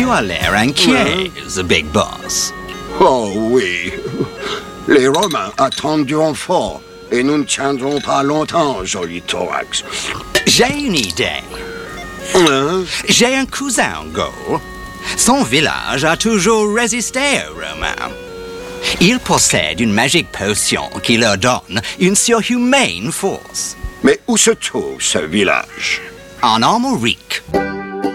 Tu as l'air inquiet, The Big Boss. Oh oui. Les Romains attendent du renfort et nous ne tiendrons pas longtemps, joli thorax. J'ai une idée. Hein? J'ai un cousin en Gaule. Son village a toujours résisté aux Romains. Il possède une magique potion qui leur donne une surhumaine force. Mais où se trouve ce village? En Armorique.